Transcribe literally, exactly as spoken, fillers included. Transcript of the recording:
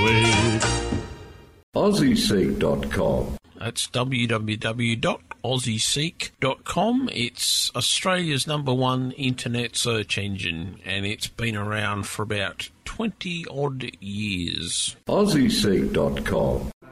week. Aussie Seek dot com. That's w w w dot aussie seek dot com. It's Australia's number one internet search engine, and it's been around for about twenty odd years. Aussie Seek dot com.